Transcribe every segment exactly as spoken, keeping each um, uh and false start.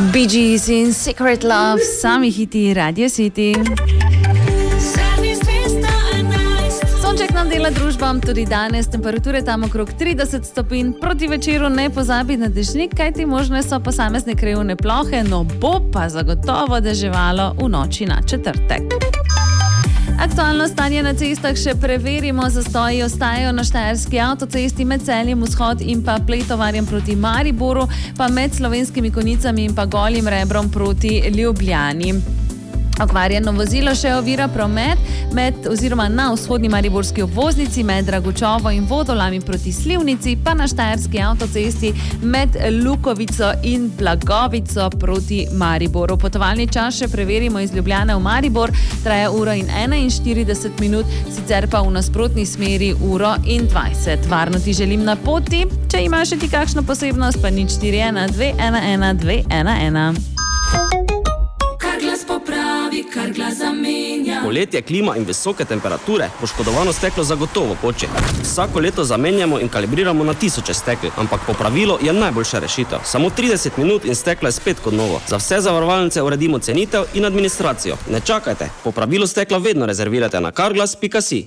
Bee Gees in Secret Love, sami hiti Radio City. Sonček nam dela družbam tudi danes, temperature tam okrog trideset stopinj, proti večeru ne pozabi na dežnik, kajti možne so posamezne krajevne plohe, no bo pa zagotovo deževalo v noči na četrtek. Aktualno stanje na cestah še preverimo, zastoji ostajajo na štajerski avtocesti med Celjem vzhod in pa Pletovarjem proti Mariboru, pa med Slovenskimi Konjicami in pa Golim Rebrom proti Ljubljani. Okvarjeno vozilo še ovira promet med oziroma na vzhodni mariborski obvoznici med Dragučovo in Vodolami proti Slivnici, pa na štajerski avtocesti med Lukovico in Blagovico proti Mariboru. Potovalni čas še preverimo iz Ljubljane v Maribor, traja uro in enainštirideset minut, sicer pa v nasprotni smeri uro in dvajset. Varno ti želim na poti, če imaš še ti kakšno posebnost, pa nič štiri ena dve ena ena dve ena ena. Kar glas zamenja. Poletje, klima in visoke temperature poškodovano steklo zagotovo poče. Vsako leto zamenjamo in kalibriramo na tisoče stekel, ampak popravilo je najboljša rešitev. Samo trideset minut in steklo je spet kot novo. Za vse zavarovalnice uredimo cenitev in administracijo. Ne čakajte, popravilo stekla vedno rezervirate na carglass pika si.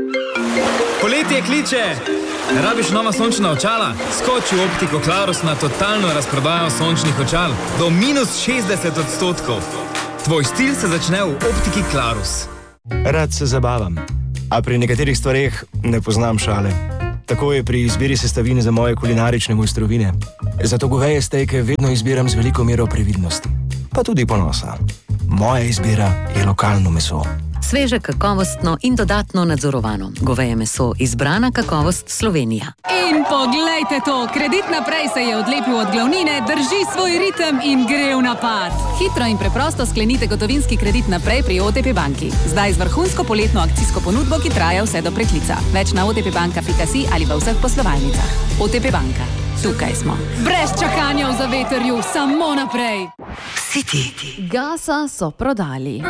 Poletje kliče! Ne rabiš nova sončna očala? Skoči v Optiko Clarus na totalno razprodajo sončnih očal do minus šestdeset odstotkov. Tvoj stil se začne v Optiki Clarus. Rad se zabavam, a pri nekaterih stvareh ne poznam šale. Tako je pri izbiri sestavine za moje kulinarične mojstrovine. Zato goveje stejke vedno izbiram z veliko mero previdnosti, pa tudi ponosa. Moja izbira je lokalno meso. Sveže, kakovostno in dodatno nadzorovano. Goveje meso, izbrana kakovost Slovenija. In poglejte to, Kredit Naprej se je odlepil od glavnine, drži svoj ritem in gre v napad. Hitro in preprosto sklenite gotovinski kredit naprej pri O T P banki. Zdaj z vrhunsko poletno akcijsko ponudbo, ki traja vse do preklica. Več na otpbanka pika si ali v vseh poslovalnicah. O T P banka. Tukaj smo. Brez čakanja v zavetrju, samo naprej. City. Gasa so prodali.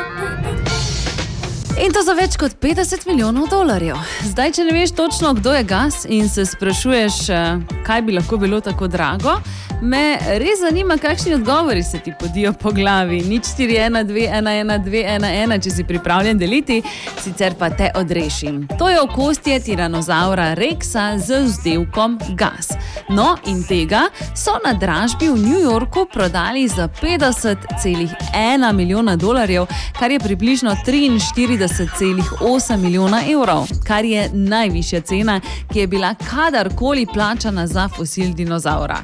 In to za več kot petdeset milijonov dolarjev. Zdaj, če ne veš točno, kdo je Gas in se sprašuješ, kaj bi lahko bilo tako drago, me res zanima, kakšni odgovori se ti podijo po glavi. Nič štiri ena dve ena ena dve ena ena, če si pripravljen deliti, sicer pa te odrešim. To je okostje tiranozaura Rexa z vzdevkom Gas. No, in tega so na dražbi v New Yorku prodali za petdeset celih ena milijona dolarjev, kar je približno triinštirideset celih osem milijona evrov, kar je najvišja cena, ki je bila kadarkoli plačana za fosil dinozaura.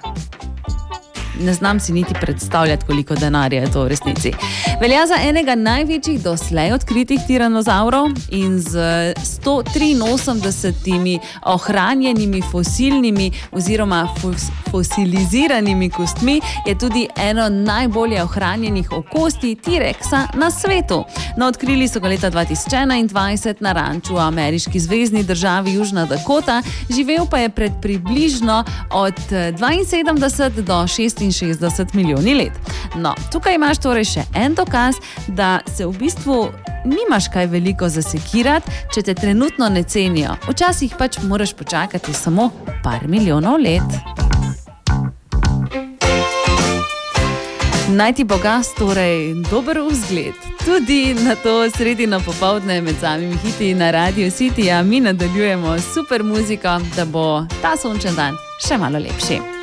Ne znam si niti predstavljati, koliko denarja je to v resnici. Velja za enega največjih doslej odkritih tiranozaurov in z sto triinosemdesetimi ohranjenimi fosilnimi oziroma fos, fosiliziranimi kostmi je tudi eno najbolje ohranjenih okosti T-Rexa na svetu. No, odkrili so ga leta dva tisoč enaindvajset na ranču v ameriški zvezni državi Južna Dakota, živel pa je pred približno od dvainsedemdeset do šestinšestdeset milijoni let. No, tukaj imaš torej še en dokaz, da se v bistvu nimaš kaj veliko zasekirati, če te trenutno ne cenijo. Včasih pač moraš počakati samo par milijonov let. Naj ti bo Gas torej dober vzgled. Tudi na to sredino popoldne med samimi hiti na Radio City, a mi nadaljujemo super muziko, da bo ta sončen dan še malo lepši.